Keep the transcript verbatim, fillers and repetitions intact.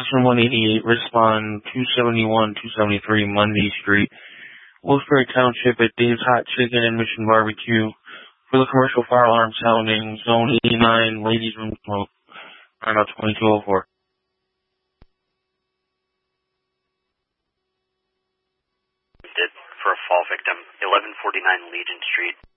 one eighty-eight, respond two seventy-one, two seventy-three Mundy Street, Wolfsburg Township at Dave's Hot Chicken and Mission Barbecue for the commercial fire alarm sounding Zone eighty-nine, Ladies Room Smoke, nine oh twenty-two oh four. For a fall victim, eleven forty-nine Legion Street.